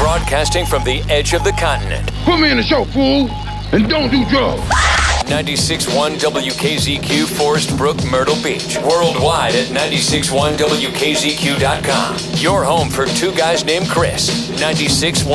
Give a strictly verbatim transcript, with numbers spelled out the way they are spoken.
Broadcasting from the edge of the continent. Put me in the show, fool, and don't do drugs. ninety-six point one W K Z Q, Forest Brook, Myrtle Beach. Worldwide at ninety-six point one W K Z Q dot com. Your home for two guys named Chris. ninety-six point one